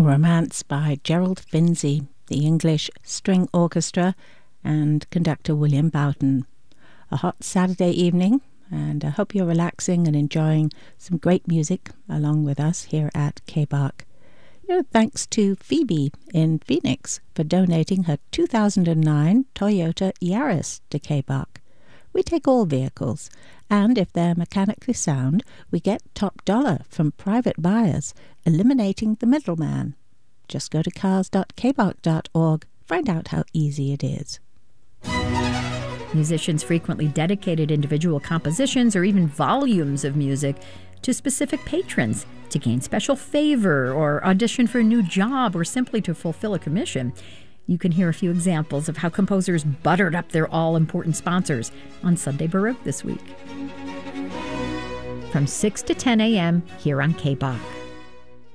Romance by Gerald Finzi, the English String Orchestra, and conductor William Boughton. A hot Saturday evening, and I hope you're relaxing and enjoying some great music along with us here at KBARC. Thanks to Phoebe in Phoenix for donating her 2009 Toyota Yaris to KBARC. We take all vehicles, and if they're mechanically sound, we get top dollar from private buyers, eliminating the middleman. Just go to cars.kbark.org, find out how easy it is. Musicians frequently dedicated individual compositions or even volumes of music to specific patrons to gain special favor or audition for a new job or simply to fulfill a commission. You can hear a few examples of how composers buttered up their all-important sponsors on Sunday Baroque this week. From 6 to 10 a.m. here on KBARC.